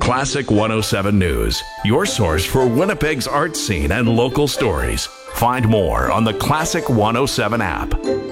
Classic 107 News, your source for Winnipeg's art scene and local stories. Find more on the Classic 107 app.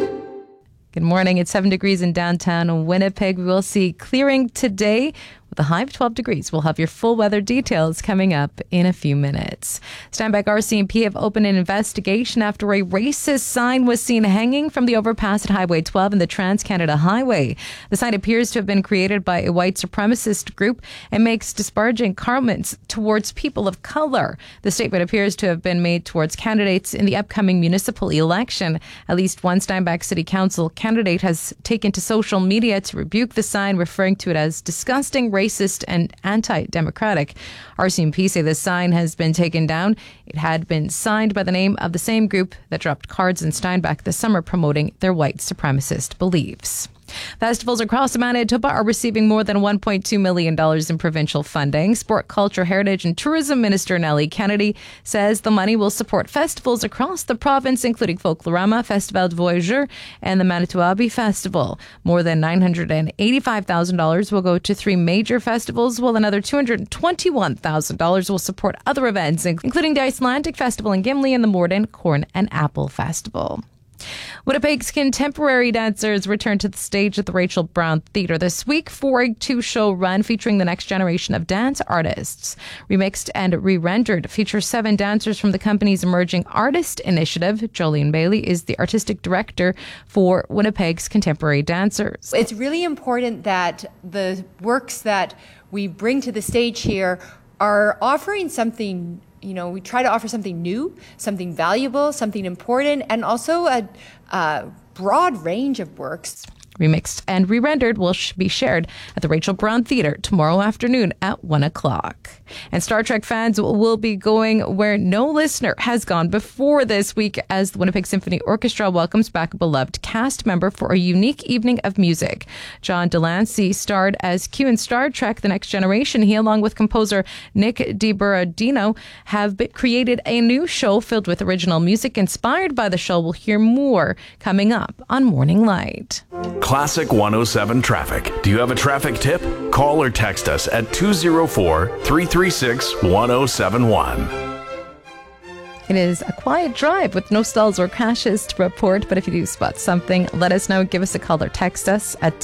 Good morning. It's 7 degrees in downtown Winnipeg. We will see clearing today with a high of 12 degrees. We'll have your full weather details coming up in a few minutes. Steinbach RCMP have opened an investigation after a racist sign was seen hanging from the overpass at Highway 12 and the Trans-Canada Highway. The sign appears to have been created by a white supremacist group and makes disparaging comments towards people of color. The statement appears to have been made towards candidates in the upcoming municipal election. At least one Steinbach City Council candidate has taken to social media to rebuke the sign, referring to it as disgusting, racist and anti-democratic. RCMP say the sign has been taken down. It had been signed by the name of the same group that dropped cards in Steinbach this summer promoting their white supremacist beliefs. Festivals across Manitoba are receiving more than $1.2 million in provincial funding. Sport, Culture, Heritage and Tourism Minister Nellie Kennedy says the money will support festivals across the province, including Folklorama, Festival du Voyageur and the Manitowoc Festival. More than $985,000 will go to 3 major festivals, while another $221,000 will support other events, including the Icelandic Festival in Gimli and the Morden Corn and Apple Festival. Winnipeg's contemporary dancers returned to the stage at the Rachel Brown Theatre this week for a 2-show run featuring the next generation of dance artists. Remixed and Re-Rendered features 7 dancers from the company's Emerging Artist Initiative. Jolene Bailey is the artistic director for Winnipeg's contemporary dancers. It's really important that the works that we bring to the stage here are offering something. We try to offer something new, something valuable, something important, and also a broad range of works. Remixed and Re-Rendered will be shared at the Rachel Brown Theatre tomorrow afternoon at 1 o'clock. And Star Trek fans will be going where no listener has gone before this week as the Winnipeg Symphony Orchestra welcomes back a beloved cast member for a unique evening of music. John Delancey starred as Q in Star Trek The Next Generation. He, along with composer Nick DiBerardino, have created a new show filled with original music inspired by the show. We'll hear more coming up on Morning Light. Classic 107 Traffic. Do you have a traffic tip? Call or text us at 204-336-1071. It is a quiet drive with no stalls or crashes to report, but if you do spot something, let us know. Give us a call or text us at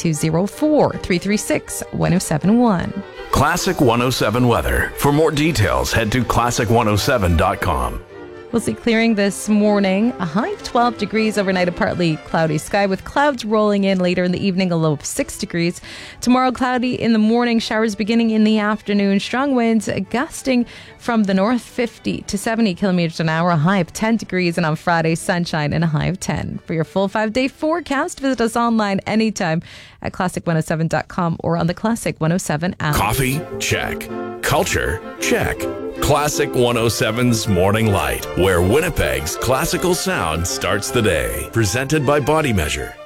204-336-1071. Classic 107 weather. For more details, head to classic107.com. We'll see clearing this morning, a high of 12 degrees overnight, a partly cloudy sky with clouds rolling in later in the evening, a low of 6 degrees. Tomorrow, cloudy in the morning, showers beginning in the afternoon, strong winds gusting from the north 50 to 70 kilometers an hour, a high of 10 degrees. And on Friday, sunshine and a high of 10. For your full 5-day forecast, visit us online anytime at classic107.com or on the Classic 107 app. Coffee? Check. Culture? Check. Classic 107's Morning Light, where Winnipeg's classical sound starts the day. Presented by Body Measure.